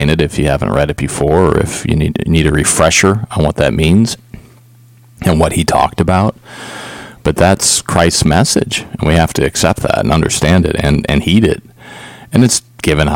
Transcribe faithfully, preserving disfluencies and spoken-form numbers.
it if you haven't read it before, or if you need need a refresher on what that means and what he talked about. But that's Christ's message, and we have to accept that and understand it and, and heed it. And it's given